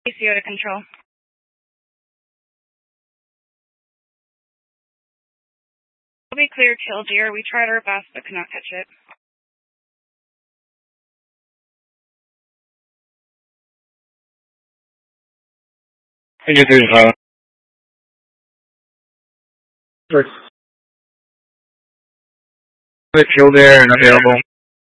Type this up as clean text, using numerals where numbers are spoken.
ACO to control. We'll be clear, Killdeer. We tried our best but could not catch it. Figure 35. Killdeer and available.